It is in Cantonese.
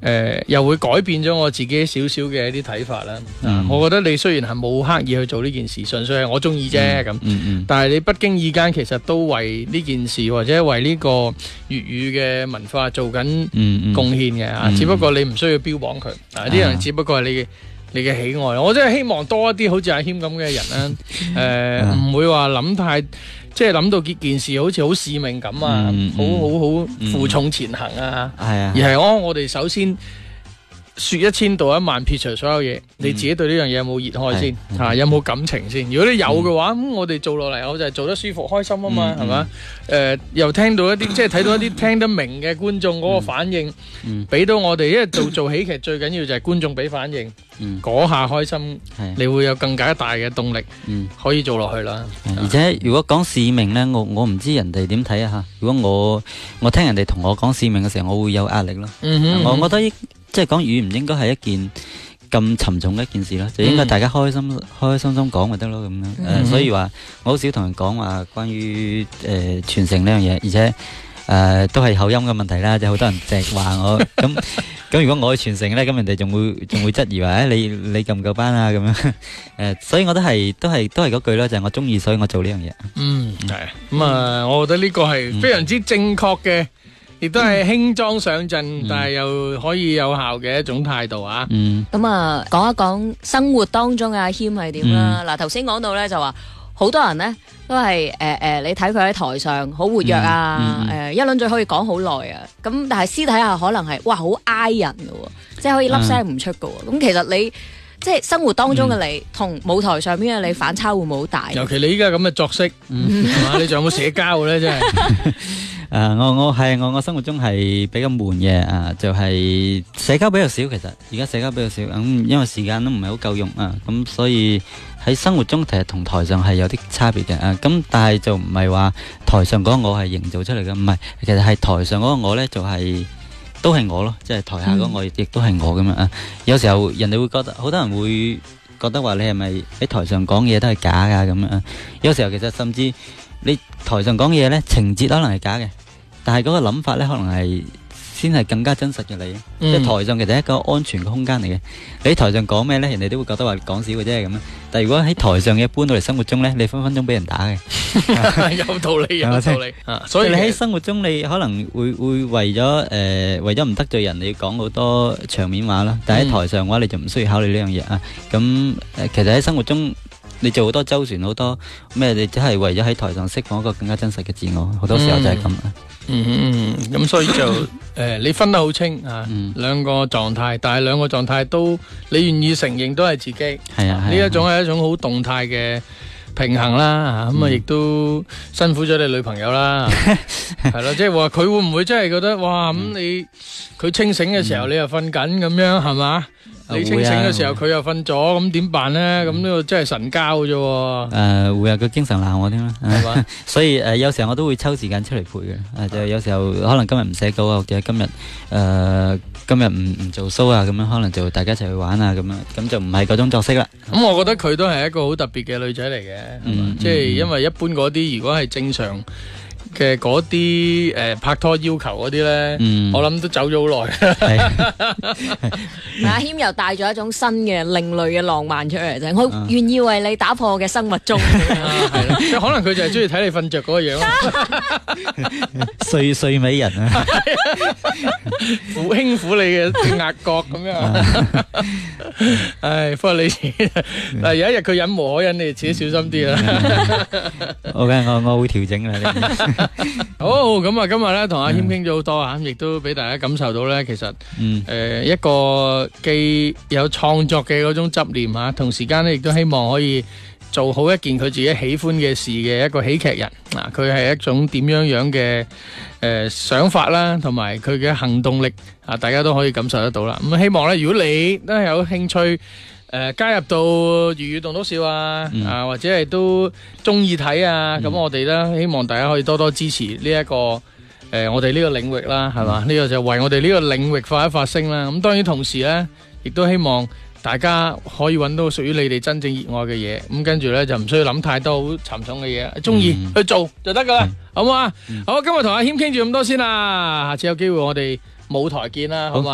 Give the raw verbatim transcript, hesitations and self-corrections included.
誒又會改變咗我自己少少嘅一啲睇法啦。啊，我覺得你雖然係冇刻意去做呢件事，純粹係我中意啫咁。但係你不經意間其實都為呢件事或者為呢個粵語嘅文化做緊貢獻嘅啊。只不過你唔需要標榜佢啊，呢樣只不過係你嘅你嘅喜愛。我真係希望多一啲好似阿謙咁嘅人啦。誒，唔會話諗太。即係諗到件件事好似好使命感啊，嗯、好好好負重前行啊，嗯、而係哦，我哋首先說一千道一萬，撇除所有嘢，嗯、你自己對呢樣嘢有冇熱愛先嚇、啊，有冇感情先？如果你有嘅話，咁、嗯、我哋做落嚟我就係做得舒服開心啊嘛，係嘛？誒，又聽到一啲即係睇到一啲聽得明嘅觀眾嗰個反應，俾、嗯、到我哋，因為做做喜劇最緊要就係觀眾俾反應。嗰、嗯、下開心，你會有更加大嘅動力，嗯、可以做落去啦。 而且如果講使命呢，我我唔知人哋點睇啊吓。如果我我聽人哋同我講使命嘅時候，我會有壓力咯。嗯哼嗯哼我覺得即係講粵語唔應該係一件咁沉重嘅一件事咯，就應該大家開心、嗯、開開心心講咪得咯咁樣。誒、嗯呃，所以話我好少同人講話關於誒傳承呢樣嘢，而且誒、呃、都係口音嘅問題啦，就好多人淨係話我咁。咁如果我去傳承咧，咁人哋仲會仲會質疑話，誒你你夠唔夠班啊咁樣？誒，所以我都係都係都係嗰句啦，就係我中意，所以我做呢樣嘢。嗯，係。咁啊，我覺得呢個係非常之正確嘅，亦都係輕裝上陣，但係又可以有效嘅一種態度啊。嗯。咁啊，講一講生活當中嘅阿謙係點啦。嗱，頭先講到咧就話，好多人咧都係誒誒，你睇佢喺台上好活躍啊，誒一輪嘴可以講好耐啊。咁但係私底下可能係哇好挨人嘅，即係可以粒聲唔出嘅。咁其實你即係生活當中嘅你，同舞台上邊嘅你反差會唔會好大？尤其你依家咁嘅作息，係嘛？你仲有冇社交嘅咧？真係。誒，我我係我我生活中係比較悶嘅，啊，就係社交比較少。其實而家社交比較少，咁因為時間都唔係好夠用啊，咁所以。喺生活中其實同台上係有啲差別嘅啊，咁但係就唔係話台上嗰個我係營造出嚟嘅，唔係，其實係台上嗰個我呢就係、是、都係我咯，即係台下嗰個我亦都係我咁樣啊。有時候人哋會覺得，好多人會覺得話你係咪喺台上講嘢都係假噶咁樣啊？有時候其實甚至你台上講嘢呢，情節可能係假嘅，但係嗰個諗法呢，可能係。先係更加真實嘅你，嗯、即係台上其實係一個安全嘅空間嚟嘅。你喺台上講咩咧，人哋都會覺得話講笑嘅啫咁樣。但係如果喺台上嘅搬到嚟生活中咧，你分分鐘俾人打嘅。有道理，有道理。啊，所以你喺生活中你可能會會為咗誒、呃、為咗唔得罪人，你要講好多場面話啦。但係喺台上嘅話，你就唔需要考慮呢樣嘢啊。咁誒、呃，其實喺生活中你做好多周旋好多咩，你只係為咗喺台上釋放一個更加真實嘅自我。好多時候就係咁啊。嗯嗯嗯，咁所以就誒、呃，你分得好清啊，兩、嗯、個狀態，但係兩個狀態都你願意承認都係自己，係啊，呢一種係一種好動態嘅平衡啦，咁啊亦都辛苦咗你女朋友啦，係咯，即係話佢會唔會真係覺得哇咁、嗯、你佢清醒嘅時候你又瞓緊咁樣係嘛？你清醒嘅時候佢又瞓咗，咁點辦咧？咁呢個真係神交嘅啫。誒，會啊，佢經常鬧我添啦，係嘛？所以誒，有時候我都會抽時間出嚟陪嘅。誒，就有時候可能今日唔寫稿啊，或者今日誒今日唔唔做 show 啊，咁樣可能就大家一齊去玩啊，咁樣咁就唔係嗰種作息啦。咁我覺得佢都係一個好特別嘅女仔嚟嘅，係嘛？即係因為一般嗰啲如果係正常嘅嗰啲誒拍拖要求嗰啲咧，嗯、我諗都走咗好耐。阿謙又帶咗一種新嘅另類嘅浪漫出嚟啫，我願意為你打破我嘅生物鐘。係咯，即係可能佢就係中意睇你瞓着嗰個樣咯。睡睡美人啊，撫輕撫你嘅額角咁樣。唉，不過你嗱有一日佢忍無可忍，你自己小心啲啦。好嘅，我我會調整啦。好，咁啊，今日咧同阿謙傾咗好多啊，亦都俾大家感受到咧，其實誒一個既有創作嘅嗰種執念啊，同時間咧亦都希望可以做好一件佢自己喜歡嘅事嘅一個喜劇人啊，佢係一種點樣樣嘅誒想法啦，同埋佢嘅行動力啊，大家都可以感受得到啦。咁希望咧，如果你都係有興趣。誒、呃，加入到粵語棟篤笑啊，嗯、啊或者係都中意睇啊，咁、嗯、我哋咧希望大家可以多多支持呢、這、一個誒、呃，我哋呢個領域啦，係嘛？呢、嗯、個就為我哋呢個領域發一發聲啦。咁當然同時咧，亦都希望大家可以揾到屬於你哋真正熱愛嘅嘢。咁跟住咧就唔需要諗太多好沉重嘅嘢，中意、嗯、去做就得噶啦，嗯、好唔好啊？嗯、好，今日同阿謙傾住咁多先啦，下次有機會我哋舞台見啦，好嘛？